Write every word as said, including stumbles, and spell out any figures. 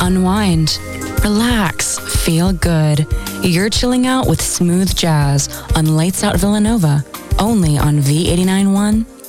unwind, relax, feel good. You're chilling out with smooth jazz on Lights Out Villanova, only on V eighty-nine point one